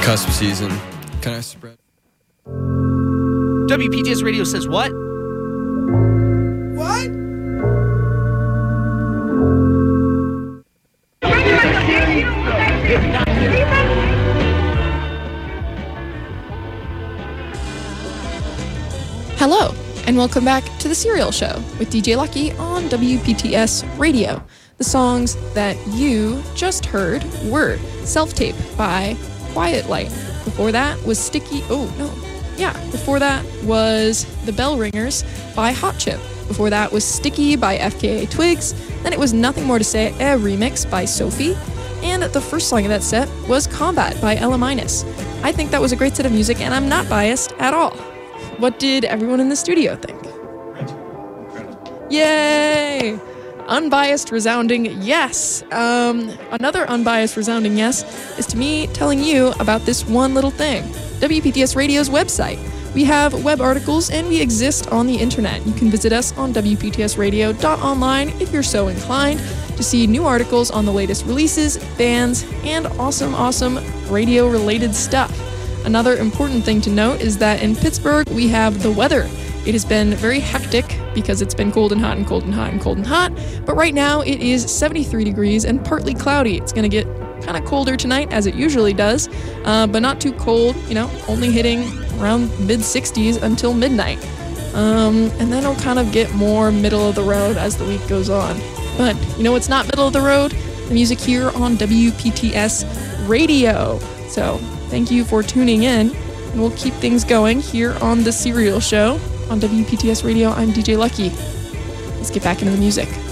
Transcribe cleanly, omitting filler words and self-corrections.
cusp season. Can I spread? WPTS Radio says what? What? Hello, and welcome back to The Serial Show with DJ Lucky on WPTS Radio. The songs that you just heard were Self-Tape by Quiet Light. Before that was Before that was The Bell Ringers by Hot Chip. Before that was Sticky by FKA Twigs. Then it was Nothing More to Say, a remix by Sophie. And the first song of that set was Combat by Ella Minus. I think that was a great set of music, and I'm not biased at all. What did everyone in the studio think? Yay! Unbiased, resounding yes. Another unbiased, resounding yes is to me telling you about this one little thing. WPTS Radio's website. We have web articles and we exist on the internet. You can visit us on WPTSradio.online if you're so inclined to see new articles on the latest releases, bands, and awesome radio-related stuff. Another important thing to note is that in Pittsburgh, we have the weather. It has been very hectic because it's been cold and hot and cold and hot and cold and hot, but right now it is 73 degrees and partly cloudy. It's going to get kind of colder tonight, as it usually does, but not too cold, only hitting around mid-60s until midnight. And then it'll kind of get more middle of the road as the week goes on. But, it's not middle of the road, the music here on WPTS Radio. So, thank you for tuning in, and we'll keep things going here on The Serial Show on WPTS Radio. I'm DJ Lucky. Let's get back into the music.